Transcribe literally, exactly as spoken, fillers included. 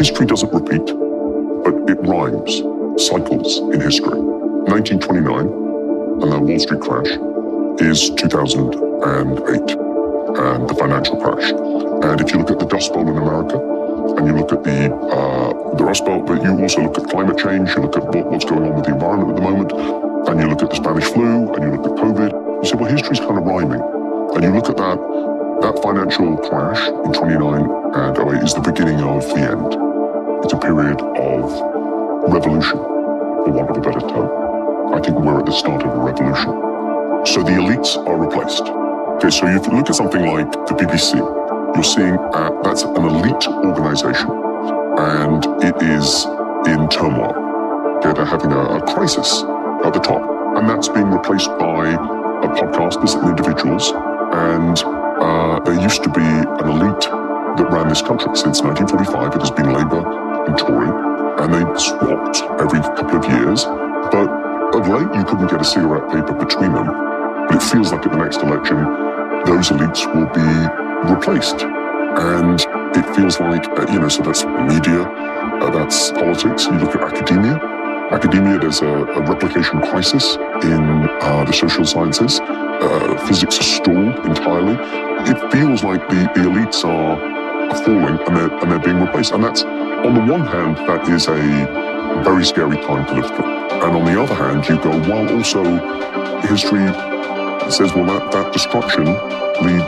History doesn't repeat, but it rhymes, cycles in history. nineteen twenty-nine, and the Wall Street crash, is two thousand eight, and the financial crash. And if you look at the Dust Bowl in America, and you look at the uh, the Rust Belt, but you also look at climate change, you look at what, what's going on with the environment at the moment, and you look at the Spanish flu, and you look at COVID, you say, well, history's kind of rhyming. And you look at that, that financial crash in twenty-nine and oh eight is the beginning of the end. It's a period of revolution, for want of a better term. I think we're at the start of a revolution. So the elites are replaced. Okay, so you look at something like the B B C, you're seeing uh, that's an elite organization, and it is in turmoil. Okay, they're having a, a crisis at the top, and that's being replaced by uh, podcasters and individuals, and uh, there used to be an elite that ran this country. Since nineteen forty-five, it has been Labour and Tory, and they swapped every couple of years, but of late you couldn't get a cigarette paper between them. But it feels like at the next election, those elites will be replaced. And it feels like, uh, you know, so that's media, uh, that's politics. You look at academia. Academia, there's a, a replication crisis in uh, the social sciences. Uh, physics is stalled entirely. It feels like the, the elites are, are falling and they're, and they're being replaced. And that's, on the one hand, that is a very scary time to live through. And on the other hand, you go, well, also history says, well, that, that destruction leads